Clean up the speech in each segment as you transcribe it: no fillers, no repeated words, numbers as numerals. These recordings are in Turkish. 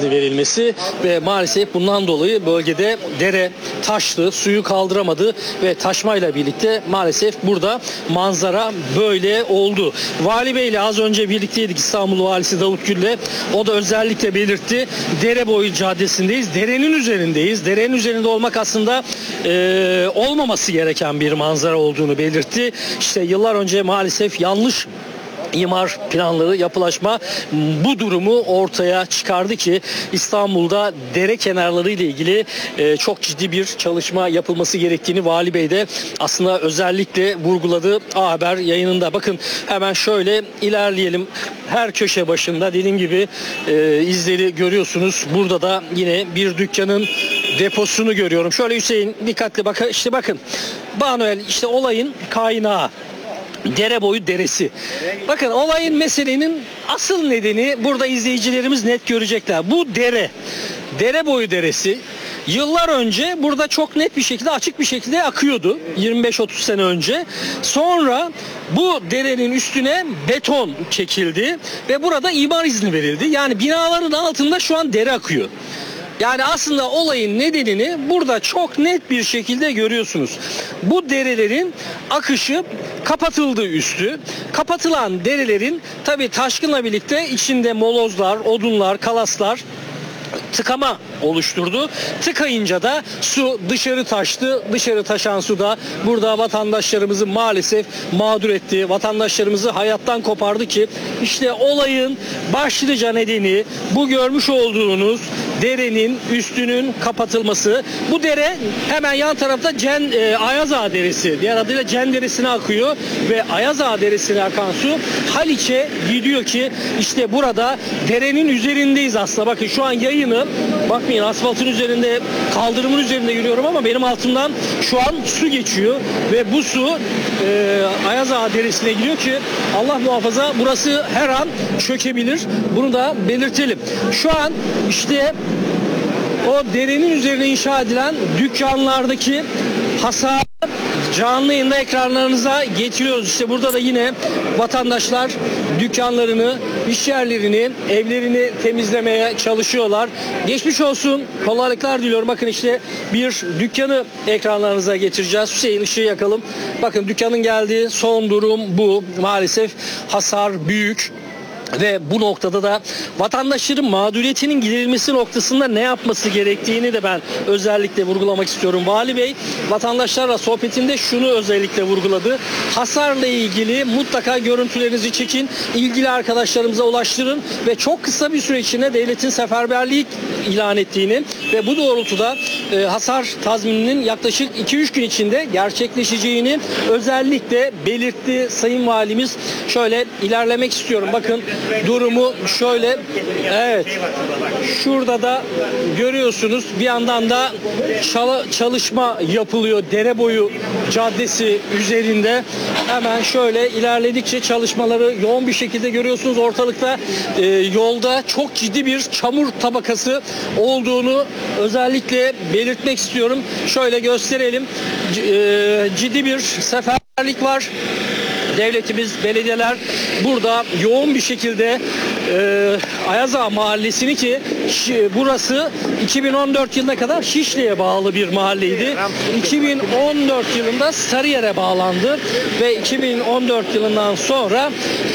izni verilmesi ve maalesef bundan dolayı bölgede dere taştı, suyu kaldıramadı ve taşmayla birlikte maalesef burada manzara böyle oldu. Vali Bey ile az önce birlikteydik, İstanbul Valisi Davut Gül'le. O da özellikle belirtti. Dere boyu caddesindeyiz. Derenin üzerindeyiz. Derenin üzerinde olmak aslında olmaması gereken bir manzara olduğunu belirtti. İşte yıllar önce maalesef yanlış imar planları, yapılaşma bu durumu ortaya çıkardı ki İstanbul'da dere kenarları ile ilgili çok ciddi bir çalışma yapılması gerektiğini Vali Bey de aslında özellikle vurguladı A Haber yayınında. Bakın hemen şöyle ilerleyelim. Her köşe başında dediğim gibi izleri görüyorsunuz. Burada da yine bir dükkanın deposunu görüyorum. Şöyle Hüseyin dikkatli bakın. İşte bakın Banuel, işte olayın kaynağı. Dere boyu deresi. Bakın olayın, meselenin asıl nedeni burada izleyicilerimiz net görecekler. Bu dere boyu deresi yıllar önce burada çok net bir şekilde, açık bir şekilde akıyordu. 25-30 sene önce. Sonra bu derenin üstüne beton çekildi ve burada imar izni verildi. Yani binaların altında şu an dere akıyor. Yani aslında olayın nedenini burada çok net bir şekilde görüyorsunuz. Bu derelerin akışı kapatıldı üstü. Kapatılan derelerin tabii taşkınla birlikte içinde molozlar, odunlar, kalaslar tıkama oluşturdu. Tıkayınca da su dışarı taştı. Dışarı taşan su da burada vatandaşlarımızı maalesef mağdur etti. Vatandaşlarımızı hayattan kopardı ki işte olayın başlıca nedeni bu görmüş olduğunuz derenin üstünün kapatılması. Bu dere hemen yan tarafta Ayaz Ağa Deresi, diğer adıyla Cen Deresi'ne akıyor ve Ayaz Ağa Deresi'ne akan su Haliç'e gidiyor ki işte burada derenin üzerindeyiz aslında. Bakın şu an yayını, bakmayın asfaltın üzerinde, kaldırımın üzerinde yürüyorum ama benim altımdan şu an su geçiyor ve bu su Ayaz Ağa Deresi'ne gidiyor ki Allah muhafaza burası her an çökebilir. Bunu da belirtelim. Şu an işte o derenin üzerine inşa edilen dükkanlardaki hasar canlı yayında ekranlarınıza getiriyoruz. İşte burada da yine vatandaşlar dükkanlarını, iş yerlerini, evlerini temizlemeye çalışıyorlar. Geçmiş olsun, kolaylıklar diliyorum. Bakın işte bir dükkanı ekranlarınıza getireceğiz. Hüseyin ışığı yakalım. Bakın dükkanın geldiği son durum bu. Maalesef hasar büyük. Ve bu noktada da vatandaşların mağduriyetinin giderilmesi noktasında ne yapması gerektiğini de ben özellikle vurgulamak istiyorum. Vali Bey vatandaşlarla sohbetinde şunu özellikle vurguladı. Hasarla ilgili mutlaka görüntülerinizi çekin, ilgili arkadaşlarımıza ulaştırın ve çok kısa bir süre içinde devletin seferberlik ilan ettiğini ve bu doğrultuda hasar tazmininin yaklaşık 2-3 gün içinde gerçekleşeceğini özellikle belirtti Sayın Valimiz. Şöyle ilerlemek istiyorum. Bakın durumu şöyle, evet, şurada da görüyorsunuz bir yandan da çalışma yapılıyor dere boyu caddesi üzerinde. Hemen şöyle ilerledikçe çalışmaları yoğun bir şekilde görüyorsunuz. Ortalıkta yolda çok ciddi bir çamur tabakası olduğunu özellikle belirtmek istiyorum. Şöyle gösterelim, ciddi bir seferberlik var. Devletimiz, belediyeler burada yoğun bir şekilde Ayaz Ağa Mahallesi'ni, ki burası 2014 yılına kadar Şişli'ye bağlı bir mahalleydi. 2014 yılında Sarıyer'e bağlandı ve 2014 yılından sonra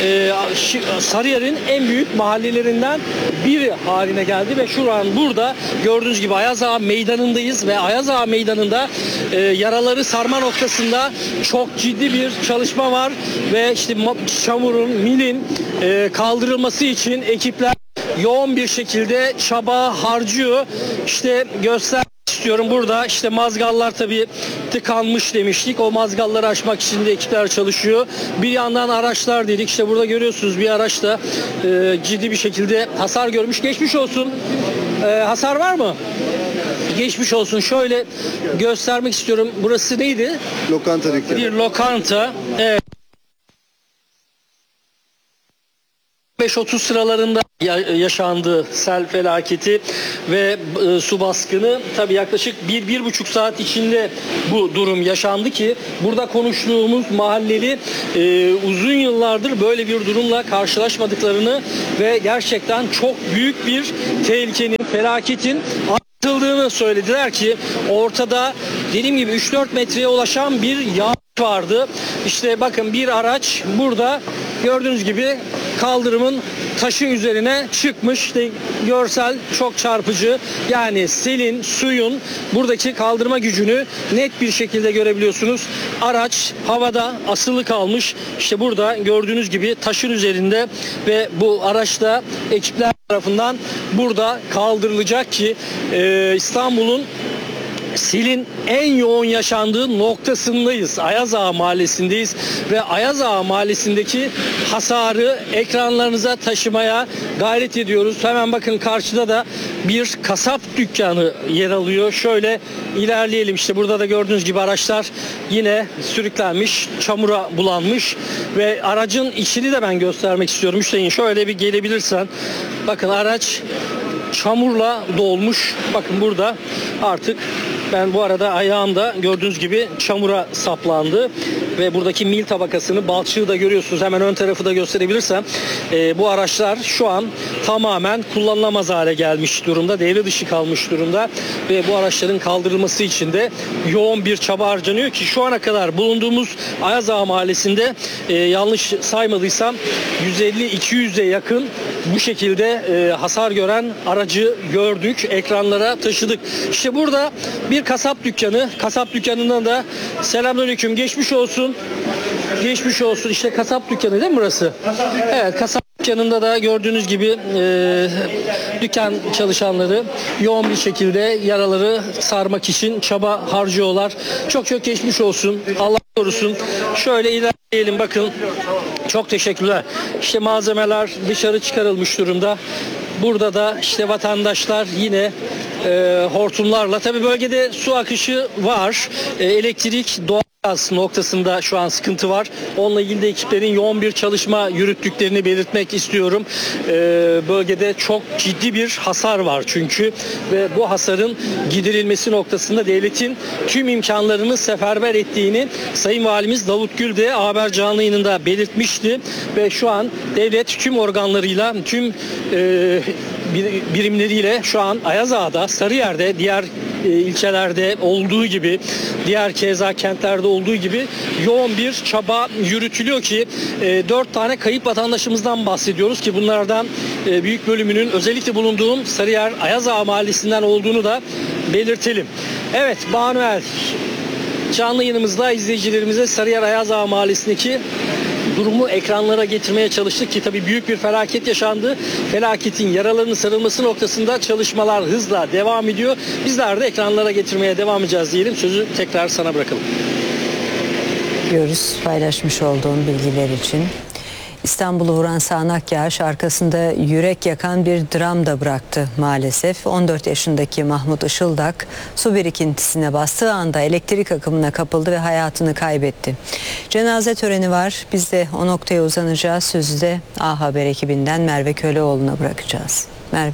Sarıyer'in en büyük mahallelerinden biri haline geldi ve şu an burada gördüğünüz gibi Ayaz Ağa Meydanı'ndayız ve Ayaz Ağa Meydanı'nda yaraları sarma noktasında çok ciddi bir çalışma var ve işte çamurun, milin kaldırılması için ekipler yoğun bir şekilde çaba harcıyor. İşte göstermek istiyorum, burada işte mazgallar tabii tıkanmış demiştik. O mazgalları açmak için de ekipler çalışıyor. Bir yandan araçlar dedik. İşte burada görüyorsunuz bir araç da ciddi bir şekilde hasar görmüş. Geçmiş olsun. Hasar var mı? Geçmiş olsun. Şöyle göstermek istiyorum. Burası neydi? Lokanta dükkanı. Bir lokanta. Evet. 5-30 sıralarında yaşandı sel felaketi ve su baskını. Tabii yaklaşık 1-1,5 saat içinde bu durum yaşandı ki burada konuştuğumuz mahalleli uzun yıllardır böyle bir durumla karşılaşmadıklarını ve gerçekten çok büyük bir tehlikenin, felaketin anlatıldığını söylediler ki ortada dediğim gibi 3-4 metreye ulaşan bir yağış vardı. İşte bakın bir araç burada gördüğünüz gibi kaldırımın taşı üzerine çıkmış. İşte görsel çok çarpıcı. Yani selin, suyun buradaki kaldırma gücünü net bir şekilde görebiliyorsunuz. Araç havada asılı kalmış. İşte burada gördüğünüz gibi taşın üzerinde ve bu araçta ekipler tarafından burada kaldırılacak ki İstanbul'un selin en yoğun yaşandığı noktasındayız. Ayaz Ağa Mahallesi'ndeyiz ve Ayaz Ağa Mahallesi'ndeki hasarı ekranlarınıza taşımaya gayret ediyoruz. Hemen bakın karşıda da bir kasap dükkanı yer alıyor. Şöyle ilerleyelim. İşte burada da gördüğünüz gibi araçlar yine sürüklenmiş, çamura bulanmış ve aracın içini de ben göstermek istiyorum. Hüseyin şöyle bir gelebilirsen. Bakın araç çamurla dolmuş. Bakın burada artık ben bu arada ayağımda gördüğünüz gibi çamura saplandı ve buradaki mil tabakasını, balçığı da görüyorsunuz. Hemen ön tarafı da gösterebilirsem bu araçlar şu an tamamen kullanılamaz hale gelmiş durumda. Devre dışı kalmış durumda ve bu araçların kaldırılması için de yoğun bir çaba harcanıyor ki şu ana kadar bulunduğumuz Ayaz Ağa Mahallesi'nde yanlış saymadıysam 150-200'e yakın bu şekilde hasar gören aracı gördük. Ekranlara taşıdık. İşte burada bir kasap dükkanı. Kasap dükkanından da selamünaleyküm. Geçmiş olsun. Geçmiş olsun. İşte kasap dükkanı değil mi burası? Evet, kasap dükkanında da gördüğünüz gibi dükkan çalışanları yoğun bir şekilde yaraları sarmak için çaba harcıyorlar. Çok çok geçmiş olsun. Allah korusun. Şöyle ilerleyelim bakın. Çok teşekkürler. İşte malzemeler dışarı çıkarılmış durumda. Burada da işte vatandaşlar yine hortumlarla, tabii bölgede su akışı var. Elektrik, doğalgaz noktasında şu an sıkıntı var. Onunla ilgili de ekiplerin yoğun bir çalışma yürüttüklerini belirtmek istiyorum. Bölgede çok ciddi bir hasar var çünkü ve bu hasarın giderilmesi noktasında devletin tüm imkanlarını seferber ettiğini Sayın Valimiz Davut Gül de Haber canlı yayınında belirtmişti ve şu an devlet tüm organlarıyla, tüm birimleriyle şu an Ayaz Ağa'da, Sarıyer'de, diğer ilçelerde olduğu gibi, diğer keza kentlerde olduğu gibi yoğun bir çaba yürütülüyor ki 4 tane kayıp vatandaşımızdan bahsediyoruz ki bunlardan büyük bölümünün özellikle bulunduğum Sarıyer Ayaz Ağa Mahallesi'nden olduğunu da belirtelim. Evet, Banuel canlı yayınımızda izleyicilerimize Sarıyer Ayaz Ağa Mahallesi'ndeki durumu ekranlara getirmeye çalıştık ki tabii büyük bir felaket yaşandı. Felaketin yaralarının sarılması noktasında çalışmalar hızla devam ediyor. Bizler de ekranlara getirmeye devam edeceğiz diyelim. Sözü tekrar sana bırakalım. Diyoruz paylaşmış olduğum bilgiler için. İstanbul'u vuran sağanak yağış arkasında yürek yakan bir dram da bıraktı maalesef. 14 yaşındaki Mahmut Işıldak su birikintisine bastığı anda elektrik akımına kapıldı ve hayatını kaybetti. Cenaze töreni var. Biz de o noktaya uzanacağız. Sözü de A Haber ekibinden Merve Köleoğlu'na bırakacağız. Merve.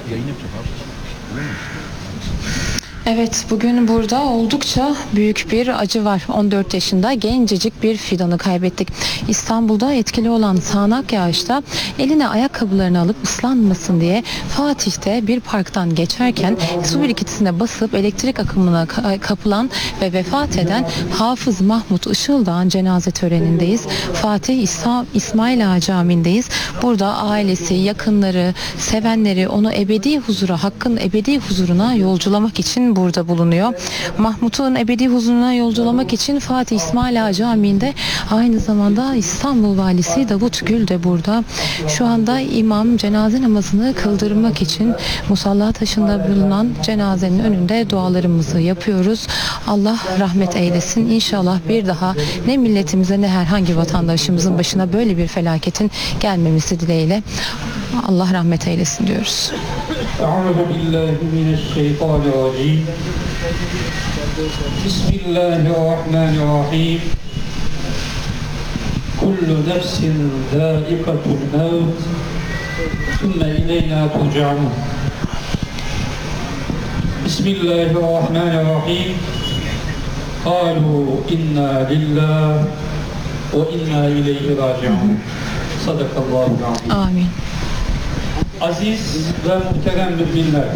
Evet, bugün burada oldukça büyük bir acı var. 14 yaşında gencecik bir fidanı kaybettik. İstanbul'da etkili olan sağanak yağışta eline ayakkabılarını alıp ıslanmasın diye Fatih'te bir parktan geçerken su birikintisine basıp elektrik akımına kapılan ve vefat eden Hafız Mahmut Işıldak'ın cenaze törenindeyiz. Fatih İsmail Ağa Camii'ndeyiz. Burada ailesi, yakınları, sevenleri onu ebedi huzura, Hakk'ın ebedi huzuruna yolculamak için burada bulunuyor. Mahmut'un ebedi huzuruna yolculamak için Fatih İsmail Ağa Camii'nde aynı zamanda İstanbul Valisi Davut Gül de burada. Şu anda imam cenaze namazını kıldırmak için musalla taşında bulunan cenazenin önünde dualarımızı yapıyoruz. Allah rahmet eylesin. İnşallah bir daha ne milletimize ne herhangi vatandaşımızın başına böyle bir felaketin gelmemesi dileğiyle Allah rahmet eylesin diyoruz. Euzubillahimineşşeytanirracim. Bismillahirrahmanirrahim. Kullu nefsin zâikatul mevt. Sümme ileyna turcaun. Bismillahirrahmanirrahim. Kâlu inna lillah ve inna ileyhi raciun. Sadakallahul azim. Amin. Aziz ve muhterem müminler.